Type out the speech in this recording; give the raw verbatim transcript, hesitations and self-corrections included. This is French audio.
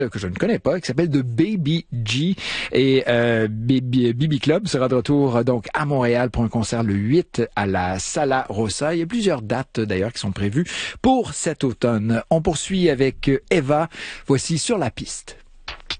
que je ne connais pas, qui s'appelle The Baby G. Et euh, B B Club sera de retour donc à Montréal pour un concert le huit à la Sala Rossa. Il y a plusieurs dates d'ailleurs qui sont prévues pour cet automne. On poursuit avec Eva. Voici Sur la piste.